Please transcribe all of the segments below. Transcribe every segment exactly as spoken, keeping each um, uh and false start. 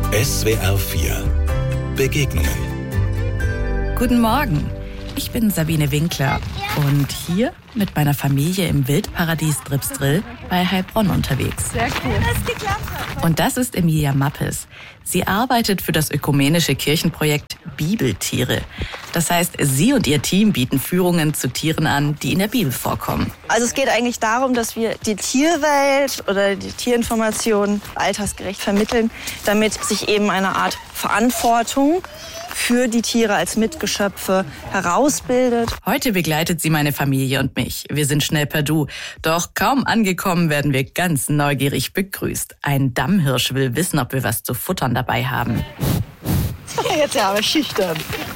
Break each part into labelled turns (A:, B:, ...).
A: S W R vier Begegnungen.
B: Guten Morgen, ich bin Sabine Winkler und hier mit meiner Familie im Wildparadies Dribsdrill bei Heilbronn unterwegs.
C: Sehr cool. Dass es geklappt hat.
B: Und das ist Emilia Mappes. Sie arbeitet für das ökumenische Kirchenprojekt Bibeltiere. Das heißt, sie und ihr Team bieten Führungen zu Tieren an, die in der Bibel vorkommen.
C: Also es geht eigentlich darum, dass wir die Tierwelt oder die Tierinformationen altersgerecht vermitteln, damit sich eben eine Art Verantwortung für die Tiere als Mitgeschöpfe herausbildet.
B: Heute begleitet sie meine Familie und mich. Wir sind schnell per Du. Doch kaum angekommen werden wir ganz neugierig begrüßt. Ein Dammhirsch will wissen, ob wir was zu futtern dabei haben.
C: Jetzt ja aber schüchtern.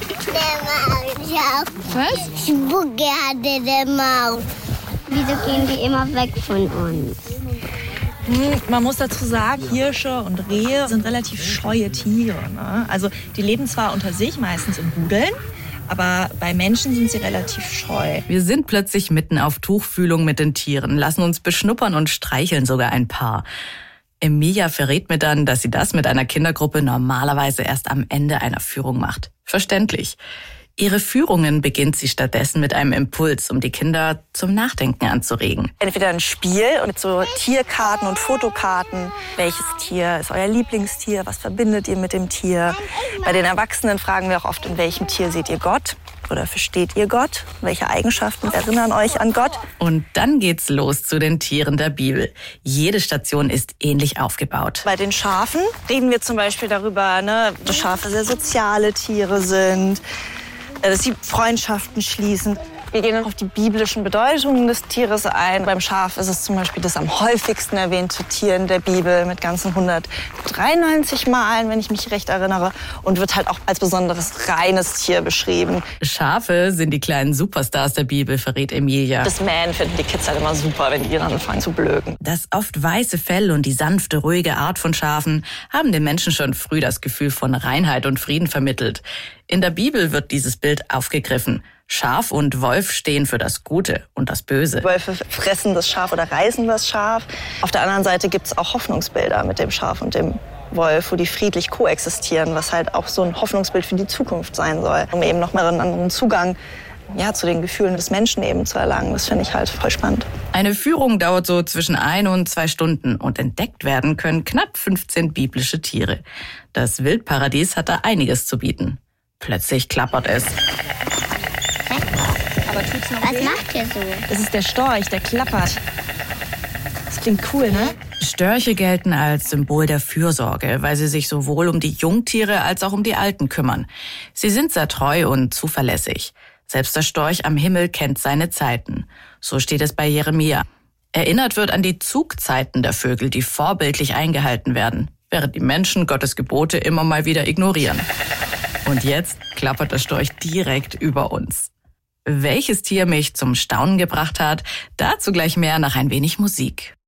D: Was? Spucke hatte der Maus. Wieso gehen die immer weg von uns?
C: Hm, man muss dazu sagen, Hirsche und Rehe sind relativ scheue Tiere. Ne? Also die leben zwar unter sich, meistens in Rudeln, aber bei Menschen sind sie relativ scheu.
B: Wir sind plötzlich mitten auf Tuchfühlung mit den Tieren, lassen uns beschnuppern und streicheln sogar ein paar. Emilia verrät mir dann, dass sie das mit einer Kindergruppe normalerweise erst am Ende einer Führung macht. Verständlich. Ihre Führungen beginnt sie stattdessen mit einem Impuls, um die Kinder zum Nachdenken anzuregen.
C: Entweder ein Spiel mit so Tierkarten und Fotokarten. Welches Tier ist euer Lieblingstier? Was verbindet ihr mit dem Tier? Bei den Erwachsenen fragen wir auch oft, in welchem Tier seht ihr Gott? Oder versteht ihr Gott? Welche Eigenschaften erinnern euch an Gott?
B: Und dann geht's los zu den Tieren der Bibel. Jede Station ist ähnlich aufgebaut.
C: Bei den Schafen reden wir zum Beispiel darüber, ne, dass Schafe sehr soziale Tiere sind, dass sie Freundschaften schließen. Wir gehen auf die biblischen Bedeutungen des Tieres ein. Beim Schaf ist es zum Beispiel das am häufigsten erwähnte Tier in der Bibel mit ganzen hundertdreiundneunzig Malen, wenn ich mich recht erinnere, und wird halt auch als besonderes reines Tier beschrieben.
B: Schafe sind die kleinen Superstars der Bibel, verrät Emilia.
C: Das Man finden die Kids halt immer super, wenn die dann anfangen zu blöken.
B: Das oft weiße Fell und die sanfte, ruhige Art von Schafen haben den Menschen schon früh das Gefühl von Reinheit und Frieden vermittelt. In der Bibel wird dieses Bild aufgegriffen. Schaf und Wolf stehen für das Gute und das Böse.
C: Wölfe fressen das Schaf oder reißen das Schaf. Auf der anderen Seite gibt es auch Hoffnungsbilder mit dem Schaf und dem Wolf, wo die friedlich koexistieren, was halt auch so ein Hoffnungsbild für die Zukunft sein soll, um eben noch mal einen anderen Zugang ja, zu den Gefühlen des Menschen eben zu erlangen. Das finde ich halt voll spannend.
B: Eine Führung dauert so zwischen ein und zwei Stunden und entdeckt werden können knapp fünfzehn biblische Tiere. Das Wildparadies hat da einiges zu bieten. Plötzlich klappert es.
C: Aber tut's noch
D: Was
C: weh?
D: macht ihr so?
C: Das ist der Storch, der klappert. Das klingt cool, ne?
B: Störche gelten als Symbol der Fürsorge, weil sie sich sowohl um die Jungtiere als auch um die Alten kümmern. Sie sind sehr treu und zuverlässig. Selbst der Storch am Himmel kennt seine Zeiten. So steht es bei Jeremia. Erinnert wird an die Zugzeiten der Vögel, die vorbildlich eingehalten werden, während die Menschen Gottes Gebote immer mal wieder ignorieren. Und jetzt klappert der Storch direkt über uns. Welches Tier mich zum Staunen gebracht hat, dazu gleich mehr nach ein wenig Musik.